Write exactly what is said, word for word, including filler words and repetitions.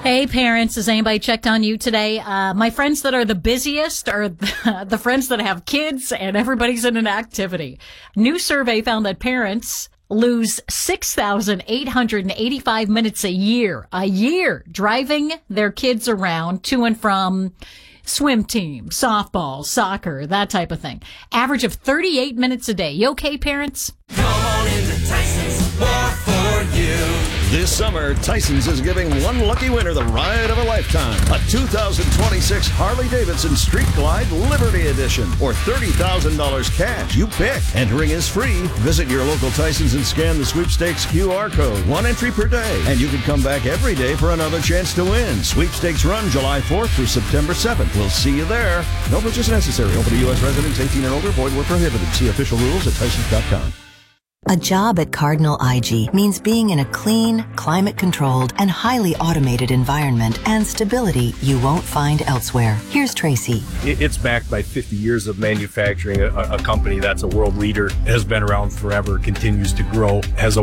Hey, parents, has anybody checked on you today? Uh, my friends that are the busiest are the, the friends that have kids and everybody's in an activity. New survey found that parents lose six thousand eight hundred eighty-five minutes a year, a year driving their kids around to and from swim team, softball, soccer, that type of thing. Average of thirty-eight minutes a day. You okay, parents? Come on into Tyson's War for You. This summer, Tyson's is giving one lucky winner the ride of a lifetime. A two thousand twenty-six Harley-Davidson Street Glide Liberty Edition or thirty thousand dollars cash. You pick. Entering is free. Visit your local Tyson's and scan the sweepstakes Q R code. One entry per day. And you can come back every day for another chance to win. Sweepstakes run July fourth through September seventh. We'll see you there. No purchase necessary. Open to U S residents eighteen and older. Void where prohibited. See official rules at Tysons dot com. A job at Cardinal I G means being in a clean, climate-controlled, and highly automated environment and stability you won't find elsewhere. Here's Tracy. It's backed by fifty years of manufacturing, a, a company that's a world leader, has been around forever, continues to grow, has a